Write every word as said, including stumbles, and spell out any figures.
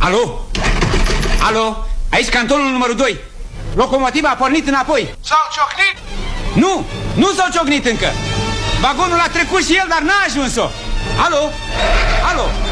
Alo? Alo? Aici cantonul numărul doi. Locomotiva a pornit înapoi. S-au ciocnit? Nu, nu s-au ciocnit încă. Vagonul a trecut și el, dar n-a ajuns-o. Alo? Alo?